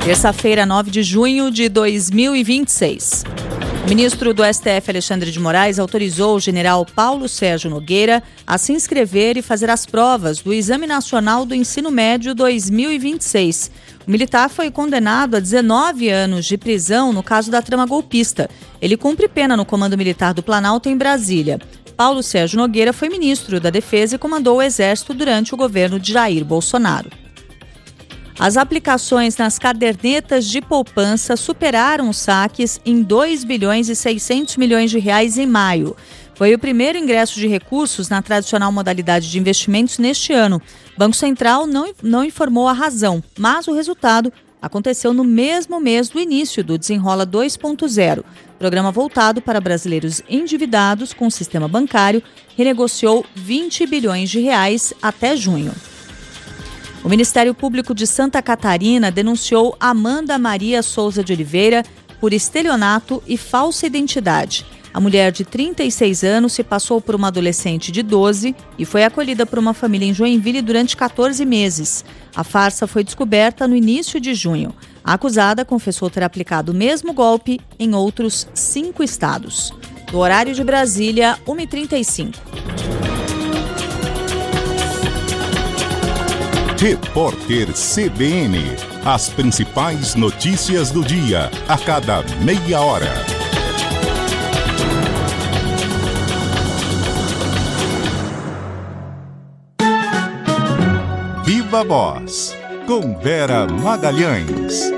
Terça-feira, 9 de junho de 2026. O ministro do STF, Alexandre de Moraes, autorizou o general Paulo Sérgio Nogueira a se inscrever e fazer as provas do Exame Nacional do Ensino Médio 2026. O militar foi condenado a 19 anos de prisão no caso da trama golpista. Ele cumpre pena no Comando Militar do Planalto, em Brasília. Paulo Sérgio Nogueira foi ministro da Defesa e comandou o Exército durante o governo de Jair Bolsonaro. As aplicações nas cadernetas de poupança superaram os saques em 2 bilhões e 600 milhões de reais em maio. Foi o primeiro ingresso de recursos na tradicional modalidade de investimentos neste ano. O Banco Central não informou a razão, mas o resultado aconteceu no mesmo mês do início do Desenrola 2.0. Programa voltado para brasileiros endividados com o sistema bancário renegociou 20 bilhões de reais até junho. O Ministério Público de Santa Catarina denunciou Amanda Maria Souza de Oliveira por estelionato e falsa identidade. A mulher de 36 anos se passou por uma adolescente de 12 e foi acolhida por uma família em Joinville durante 14 meses. A farsa foi descoberta no início de junho. A acusada confessou ter aplicado o mesmo golpe em outros 5 estados. Do horário de Brasília, 1h35. Repórter CBN. As principais notícias do dia, a cada meia hora. Viva Voz, com Vera Magalhães.